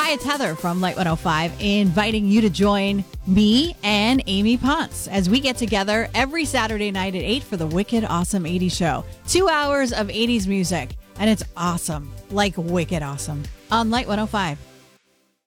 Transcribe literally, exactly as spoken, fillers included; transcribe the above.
Hi, it's Heather from Light one oh five, inviting you to join me and Amy Ponce as we get together every Saturday night at eight for the Wicked Awesome eighties Show. Two hours of eighties music, and it's awesome, like wicked awesome, on Light one oh five.